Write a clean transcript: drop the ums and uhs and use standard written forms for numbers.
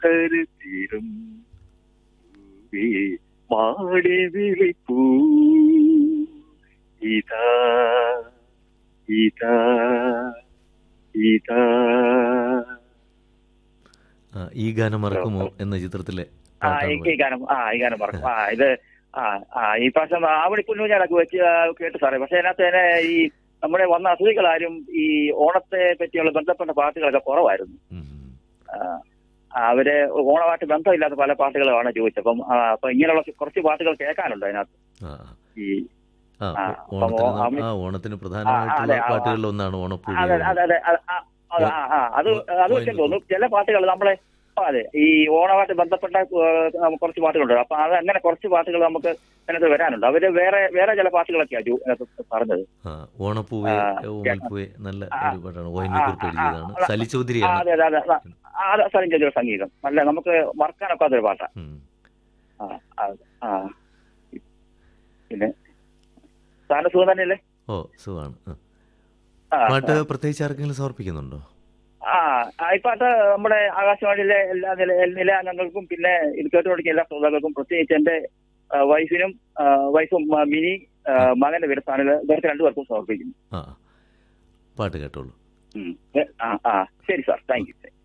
കരുത്തിരും മാടി വിളിപ്പൂ ഇതാ ഇതാ ഇതാ. ഈ ഗാനം മറക്കുമോ എന്ന ചിത്രത്തിലെ ഈ ഗാനം മറക്കും. ഇത് ഈ പ്രാവശ്യം ആവണിക്കുഞ്ഞു ഞാനൊക്കെ വെച്ച് കേട്ടു സാറേ. പക്ഷെ അതിനകത്ത് തന്നെ ഈ നമ്മുടെ വന്ന അതിഥികളാരും ഈ ഓണത്തെ പറ്റിയുള്ള ബന്ധപ്പെട്ട പാട്ടുകളൊക്കെ കുറവായിരുന്നു. അവര് ഓണമായിട്ട് ബന്ധമില്ലാത്ത പല പാട്ടുകളാണ് ചോദിച്ചത്. അപ്പൊ ഇങ്ങനെയുള്ള കുറച്ച് പാട്ടുകൾ കേൾക്കാനുണ്ട് അതിനകത്ത്. ഈ ഓണത്തിന് പ്രധാനമായിട്ടുള്ള പാട്ടുകളിൽ ഒന്നാണ് ഓണപ്പൂവ്. അത് വെച്ചാൽ തോന്നുന്നു ചില പാട്ടുകൾ നമ്മളെ ഈ ഓണമായിട്ട് ബന്ധപ്പെട്ട കുറച്ച് പാട്ടുകളുണ്ട്. അപ്പൊ അത് അങ്ങനെ കുറച്ച് പാട്ടുകൾ നമുക്ക് അതിനകത്ത് വരാനുണ്ട്. അവര് വേറെ ചില പാട്ടുകളൊക്കെയാണ് പറഞ്ഞത്. ഓണപ്പൂവേ ഓമൽപ്പൂവേ നല്ല ഒരു പാട്ടാണ്. സലി ചൗധരിയാണ്. അതെ സലിം ചൗധരിയുടെ സംഗീതം നല്ല നമുക്ക് മറക്കാനൊക്കെ അതൊരു പാട്ടാണ്. പിന്നെ സാറിന്റെ സുഖം തന്നെയല്ലേ? ഓ സുഖമാണ്. പാട്ട് പ്രത്യേകിച്ച് ആർക്കെങ്കിലും സമർപ്പിക്കുന്നുണ്ടോ? ഈ പാട്ട് നമ്മുടെ ആകാശവാണിയിലെ എല്ലാ നിലയാംഗങ്ങൾക്കും പിന്നെ ഇത് കേട്ടുകൊണ്ടിരിക്കുന്ന എല്ലാ ശ്രോതാക്കൾക്കും, പ്രത്യേകിച്ച് എന്റെ വൈഫും മിനി മകന്റെ പേര് ഇവർക്ക് രണ്ടുപേർക്കും സമർപ്പിക്കുന്നു. പാട്ട് കേട്ടോളൂ. ശരി സാർ, താങ്ക് യു.